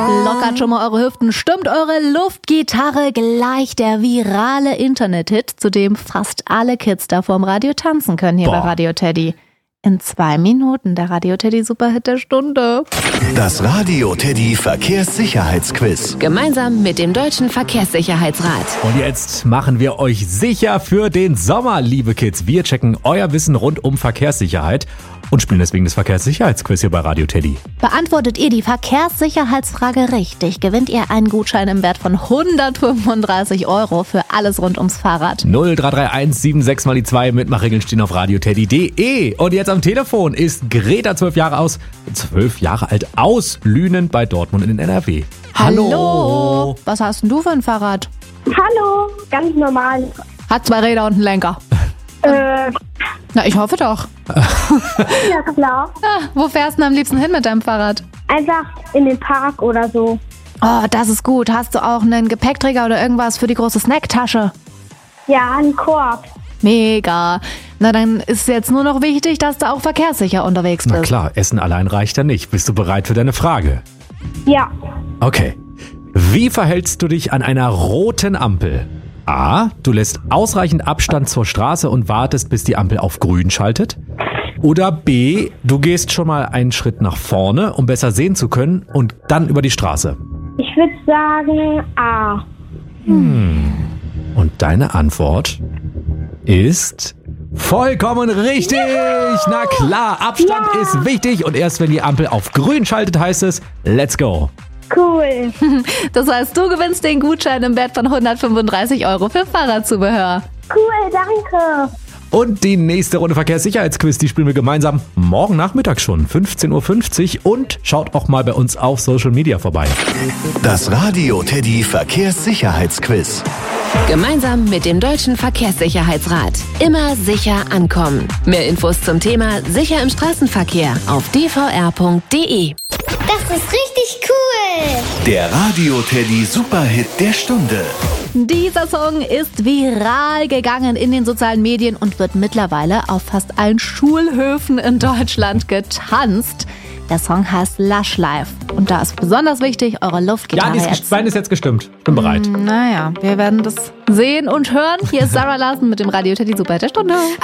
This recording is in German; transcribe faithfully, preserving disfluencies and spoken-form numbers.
Lockert schon mal eure Hüften, stimmt eure Luftgitarre gleich der virale Internet-Hit, zu dem fast alle Kids da vorm Radio tanzen können hier Boah. bei Radio Teddy. In zwei Minuten der Radio Teddy Superhit der Stunde. Das Radio Teddy Verkehrssicherheitsquiz. Gemeinsam mit dem Deutschen Verkehrssicherheitsrat. Und jetzt machen wir euch sicher für den Sommer, liebe Kids. Wir checken euer Wissen rund um Verkehrssicherheit und spielen deswegen das Verkehrssicherheitsquiz hier bei Radio Teddy. Beantwortet ihr die Verkehrssicherheitsfrage richtig, gewinnt ihr einen Gutschein im Wert von hundertfünfunddreißig Euro für alles rund ums Fahrrad. null drei drei eins sieben sechs mal die zwei. Mitmachregeln stehen auf radioteddy punkt de. Und jetzt am Telefon ist Greta, zwölf Jahre aus, zwölf Jahre alt, aus Lünen bei Dortmund in den N R W. Hallo. Hallo. Was hast denn du für ein Fahrrad? Hallo, ganz normal. Hat zwei Räder und einen Lenker. Äh, Na, ich hoffe doch. ja, klar. Ah, wo fährst du denn am liebsten hin mit deinem Fahrrad? Einfach in den Park oder so. Oh, das ist gut. Hast du auch einen Gepäckträger oder irgendwas für die große Snacktasche? Ja, einen Korb. Mega. Na, dann ist jetzt nur noch wichtig, dass du auch verkehrssicher unterwegs bist. Na klar, Essen allein reicht ja nicht. Bist du bereit für deine Frage? Ja. Okay. Wie verhältst du dich an einer roten Ampel? A. Du lässt ausreichend Abstand zur Straße und wartest, bis die Ampel auf grün schaltet. Oder B. Du gehst schon mal einen Schritt nach vorne, um besser sehen zu können und dann über die Straße. Ich würde sagen A. Hm. Und deine Antwort ist vollkommen richtig. Ja. Na klar, Abstand ja. ist wichtig und erst wenn die Ampel auf grün schaltet, heißt es Let's go. Cool. Das heißt, du gewinnst den Gutschein im Wert von hundertfünfunddreißig Euro für Fahrradzubehör. Cool, danke. Und die nächste Runde Verkehrssicherheitsquiz, die spielen wir gemeinsam morgen Nachmittag schon, fünfzehn Uhr fünfzig. Und schaut auch mal bei uns auf Social Media vorbei. Das Radio Teddy Verkehrssicherheitsquiz. Gemeinsam mit dem Deutschen Verkehrssicherheitsrat. Immer sicher ankommen. Mehr Infos zum Thema Sicher im Straßenverkehr auf d v r punkt de. Das ist richtig cool. Der Radio Teddy Superhit der Stunde. Dieser Song ist viral gegangen in den sozialen Medien und wird mittlerweile auf fast allen Schulhöfen in Deutschland getanzt. Der Song heißt Lush Life. Und da ist besonders wichtig, eure Luftgitarre Ja, jetzt. Bein ist jetzt gestimmt. Bin bereit. Naja, wir werden das sehen und hören. Hier ist Sarah Larsen mit dem Radio Teddy Superhit der Stunde.